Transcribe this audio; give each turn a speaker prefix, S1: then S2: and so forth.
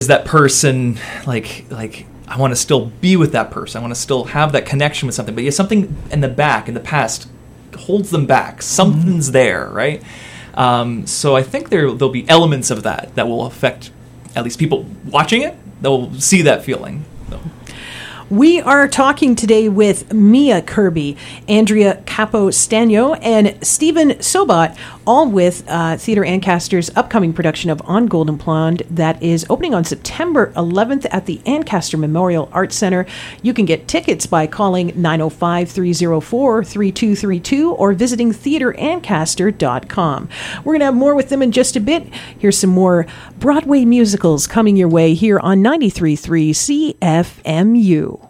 S1: that person I want to still be with that person. I want to still have that connection with something. But yet something in the past, holds them back. Something's there, right? So I think there'll be elements of that will affect at least people watching it. They'll see that feeling. So.
S2: We are talking today with Mia Kirby, Andrea Capo-Stagno, and Stephen Sobat, all with Theatre Ancaster's upcoming production of On Golden Pond that is opening on September 11th at the Ancaster Memorial Arts Center. You can get tickets by calling 905-304-3232 or visiting theatreancaster.com. We're going to have more with them in just a bit. Here's some more Broadway musicals coming your way here on 93.3 CFMU.